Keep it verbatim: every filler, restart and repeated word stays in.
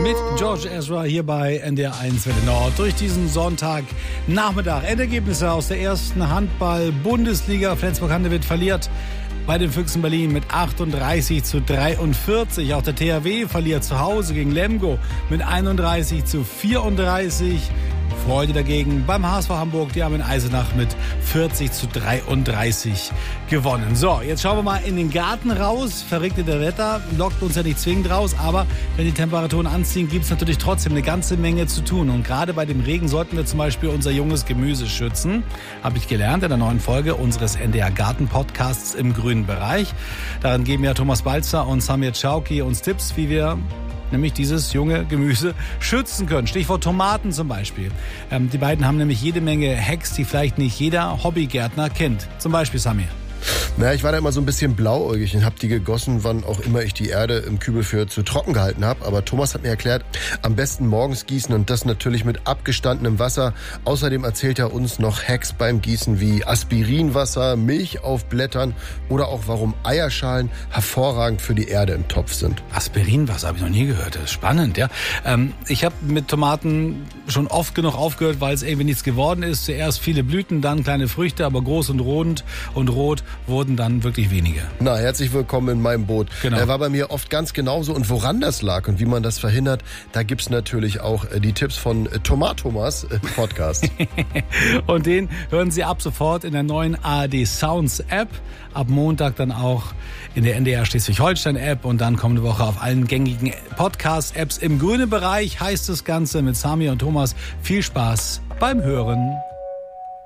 mit George Ezra hier bei N D R eins Welle Nord durch diesen Sonntagnachmittag. Endergebnisse aus der ersten Handball-Bundesliga. Flensburg-Handewitt verliert bei den Füchsen Berlin mit achtunddreißig zu dreiundvierzig. Auch der T H W verliert zu Hause gegen Lemgo mit einunddreißig zu vierunddreißig. Freude dagegen beim H S V Hamburg. Die haben in Eisenach mit vierzig zu dreiunddreißig gewonnen. So, jetzt schauen wir mal in den Garten raus. Verregnetes Wetter lockt uns ja nicht zwingend raus, aber wenn die Temperaturen anziehen, gibt es natürlich trotzdem eine ganze Menge zu tun. Und gerade bei dem Regen sollten wir zum Beispiel unser junges Gemüse schützen. Habe ich gelernt in der neuen Folge unseres N D R Garten Podcasts im grünen Bereich. Darin geben ja Thomas Balzer und Samir Chauki uns Tipps, wie wir nämlich dieses junge Gemüse schützen können. Stichwort Tomaten zum Beispiel. Ähm, die beiden haben nämlich jede Menge Hacks, die vielleicht nicht jeder Hobbygärtner kennt. Zum Beispiel Samir. Naja, ich war da immer so ein bisschen blauäugig und habe die gegossen, wann auch immer ich die Erde im Kübel für zu trocken gehalten habe. Aber Thomas hat mir erklärt, am besten morgens gießen und das natürlich mit abgestandenem Wasser. Außerdem erzählt er uns noch Hacks beim Gießen wie Aspirinwasser, Milch auf Blättern oder auch warum Eierschalen hervorragend für die Erde im Topf sind. Aspirinwasser habe ich noch nie gehört. Das ist spannend, ja. Ähm, ich habe mit Tomaten schon oft genug aufgehört, weil es irgendwie nichts geworden ist. Zuerst viele Blüten, dann kleine Früchte, aber groß und rund und rot wurden dann wirklich wenige. Na, herzlich willkommen in meinem Boot. Genau. Er war bei mir oft ganz genauso und woran das lag und wie man das verhindert, da gibt's natürlich auch die Tipps von Tomatomas im Podcast. Und den hören Sie ab sofort in der neuen A R D Sounds App. Ab Montag dann auch in der N D R Schleswig-Holstein App und dann kommende Woche auf allen gängigen Podcast-Apps. Im grünen Bereich heißt das Ganze mit Sami und Thomas. Viel Spaß beim Hören.